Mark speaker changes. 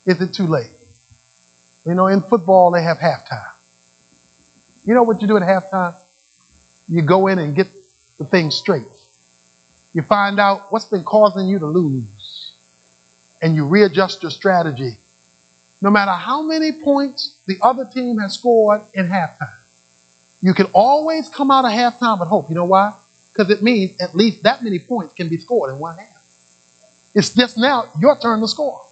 Speaker 1: Is it too late? You know, in football, they have halftime. You know what you do at halftime? You go in and get the thing straight. You find out what's been causing you to lose, and you readjust your strategy. No matter how many points the other team has scored in halftime, you can always come out of halftime with hope. You know why? Because it means at least that many points can be scored in one half. It's just now your turn to score.